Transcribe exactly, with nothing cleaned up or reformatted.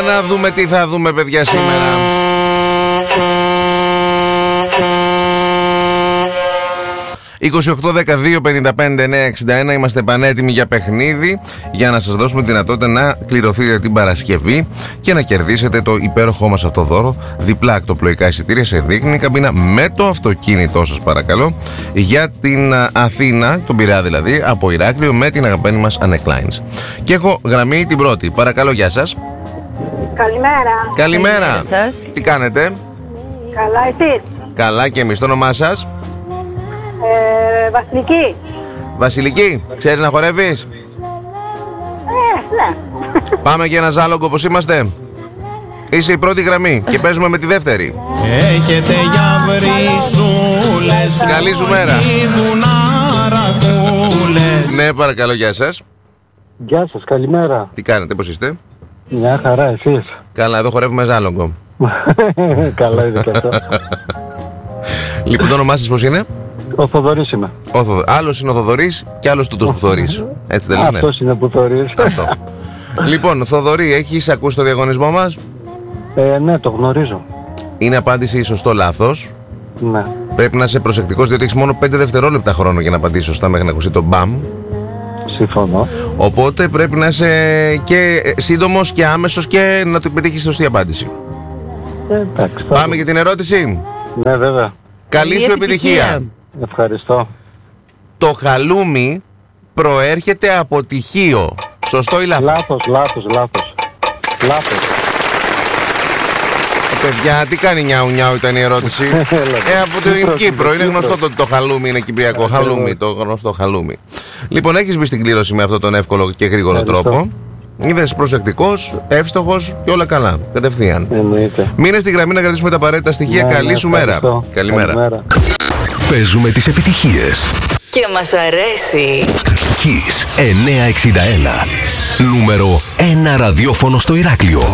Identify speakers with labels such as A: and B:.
A: Για να δούμε τι θα δούμε, παιδιά, σήμερα. είκοσι οκτώ δεκαδύο πενήντα πέντε εννιακόσια εξήντα ένα. Είμαστε πανέτοιμοι για παιχνίδι, για να σας δώσουμε τη δυνατότητα να κληρωθείτε την Παρασκευή και να κερδίσετε το υπέροχό μας αυτό δώρο. Διπλά ακτοπλοϊκά εισιτήρια σε δείκνη καμπίνα με το αυτοκίνητό σας, παρακαλώ, για την Αθήνα, τον Πειραιά δηλαδή, από Ηράκλειο, με την αγαπημένη μας Aneclines. Και έχω γραμμή την πρώτη. Παρακαλώ, γεια σας.
B: Καλημέρα.
A: Καλημέρα.
C: Καλημέρα σας.
A: Τι κάνετε?
B: Καλά, εσείς?
A: Καλά και εμείς. Το όνομά σας?
B: Ε, Βασιλική.
A: Βασιλική, ξέρεις να χορεύεις?
B: Ε, ναι.
A: Πάμε για ένα ζάλογκο, όπως είμαστε. Είσαι η πρώτη γραμμή και παίζουμε με τη δεύτερη.
D: Έχετε για βρυσούλες.
A: Καλή σου μέρα. Ναι, παρακαλώ, γεια σας.
E: Γεια σας, καλημέρα.
A: Τι κάνετε, πώς είστε?
E: Μια χαρά, εσείς?
A: Καλά, εδώ χορεύουμε ζάλογκο.
E: Καλά είναι και αυτό.
A: Λοιπόν, το όνομά σας πώς είναι?
E: Ο Θοδωρής είμαι.
A: Ο Θοδω... Άλλος είναι ο Θοδωρής και άλλος τούτος που θωρείς. Έτσι δεν λένε?
E: Αυτός είναι που Θοδωρής.
A: Αυτό. Λοιπόν, Θοδωρή, έχεις ακούσει το διαγωνισμό μας?
E: Ε, ναι, το γνωρίζω.
A: Είναι απάντηση σωστό λάθος.
E: Ναι.
A: Πρέπει να είσαι προσεκτικός, διότι έχεις μόνο πέντε δευτερόλεπτα χρόνο για να απαντήσεις σωστά μέχρι να ακουστεί το μπαμ.
E: Συμφωνώ.
A: Οπότε πρέπει να είσαι και σύντομος και άμεσος και να του πετύχεις σωστή απάντηση.
E: Ε, εντάξει. θα
A: Πάμε
E: δω.
A: για την ερώτηση.
E: Ναι, βέβαια.
A: Καλή
C: Καλή
A: σου
C: επιτυχία.
A: επιτυχία.
E: Ευχαριστώ.
A: Το χαλούμι προέρχεται από τυχείο. Σωστό ή λάθος?
E: Λάθος, λάθος, λάθος. Λάθος.
A: Παιδιά, τι κάνει νιάου νιάου ήταν η ερώτηση. ε, από την
E: Κύπρος,
A: Κύπρο. Είναι
E: Κύπρος.
A: γνωστό το, το χαλούμι, είναι κυπριακό. Χαλούμι, το γνωστό χαλούμι. Λοιπόν, έχεις μπει στην κλήρωση με αυτόν τον εύκολο και γρήγορο
E: Ευχαριστώ.
A: τρόπο. Είδες προσεκτικός, εύστοχος και όλα καλά. Κατευθείαν.
E: Εννοείται.
A: Μείνε στη γραμμή να κρατήσουμε τα απαραίτητα στοιχεία.
E: Ναι,
A: Καλή
E: ναι,
A: σου μέρα.
E: ευχαριστώ.
A: Καλημέρα.
E: Καλημέρα.
F: Παίζουμε τις επιτυχίες.
C: Και μας αρέσει.
F: Kiss εννιακόσια εξήντα ένα. Νούμερο ένα ραδιόφωνο στο Ηράκλειο.